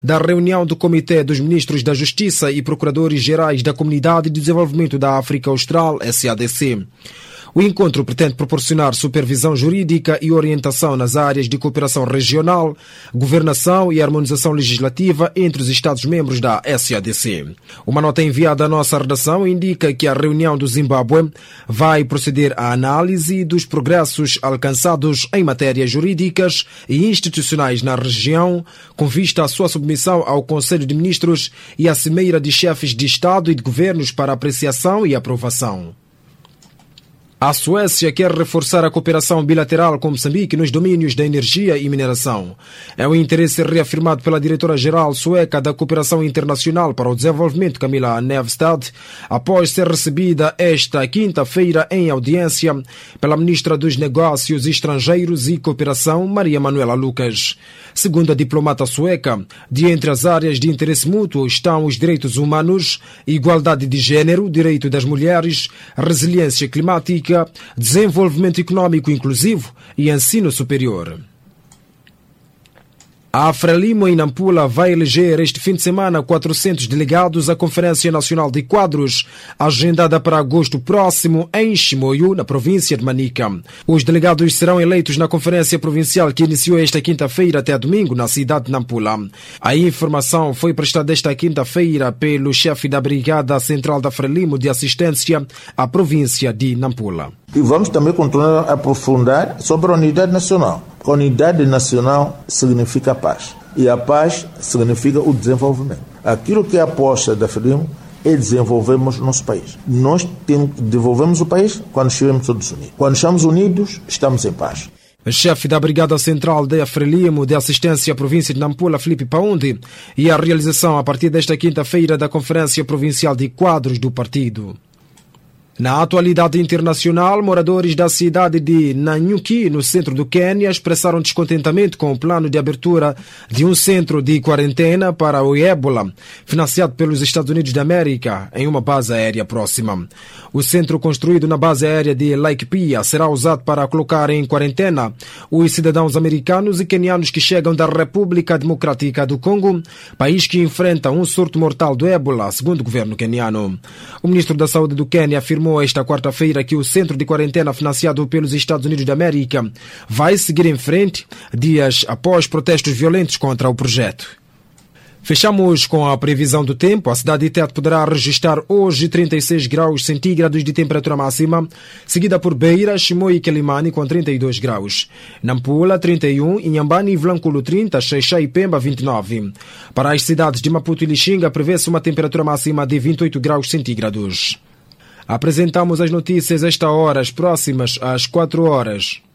da reunião do Comitê dos Ministros da Justiça e Procuradores-Gerais da Comunidade de Desenvolvimento da África Austral, SADC. O encontro pretende proporcionar supervisão jurídica e orientação nas áreas de cooperação regional, governação e harmonização legislativa entre os Estados-membros da SADC. Uma nota enviada à nossa redação indica que a reunião do Zimbábue vai proceder à análise dos progressos alcançados em matérias jurídicas e institucionais na região, com vista à sua submissão ao Conselho de Ministros e à Cimeira de Chefes de Estado e de Governos para apreciação e aprovação. A Suécia quer reforçar a cooperação bilateral com Moçambique nos domínios da energia e mineração. É o interesse reafirmado pela diretora-geral sueca da Cooperação Internacional para o Desenvolvimento, Camilla Nevstad, após ser recebida esta quinta-feira em audiência pela ministra dos Negócios Estrangeiros e Cooperação, Maria Manuela Lucas. Segundo a diplomata sueca, de entre as áreas de interesse mútuo estão os direitos humanos, igualdade de género, direito das mulheres, resiliência climática, desenvolvimento econômico inclusivo e ensino superior. A Frelimo em Nampula vai eleger este fim de semana 400 delegados à Conferência Nacional de Quadros, agendada para agosto próximo em Chimoio, na província de Manica. Os delegados serão eleitos na Conferência Provincial que iniciou esta quinta-feira até domingo na cidade de Nampula. A informação foi prestada esta quinta-feira pelo chefe da Brigada Central da Frelimo de Assistência à província de Nampula. E vamos também continuar a aprofundar sobre a unidade nacional. A unidade nacional significa paz. E a paz significa o desenvolvimento. Aquilo que é a aposta da Frelimo é desenvolvermos nosso país. Nós desenvolvemos o país quando estivermos todos unidos. Quando estamos unidos, estamos em paz. O chefe da Brigada Central da Frelimo de Assistência à província de Nampula, Filipe Paundi, e a realização a partir desta quinta-feira da Conferência Provincial de Quadros do partido. Na atualidade internacional, moradores da cidade de Nanyuki, no centro do Quênia, expressaram descontentamento com o plano de abertura de um centro de quarentena para o ébola, financiado pelos Estados Unidos da América, em uma base aérea próxima. O centro, construído na base aérea de Laikipia, será usado para colocar em quarentena os cidadãos americanos e quenianos que chegam da República Democrática do Congo, país que enfrenta um surto mortal do ébola, segundo o governo queniano. O ministro da Saúde do Quênia afirmou esta quarta-feira que o centro de quarentena financiado pelos Estados Unidos da América vai seguir em frente dias após protestos violentos contra o projeto. Fechamos com a previsão do tempo. A cidade de Tete poderá registrar hoje 36 graus centígrados de temperatura máxima, seguida por Beira, Chimoio e Quelimane com 32 graus. Nampula, 31, Inhambane e Vilanculo, 30, Xai-Xai e Pemba, 29. Para as cidades de Maputo e Lixinga, prevê-se uma temperatura máxima de 28 graus centígrados. Apresentamos as notícias esta hora, as próximas às 4 horas.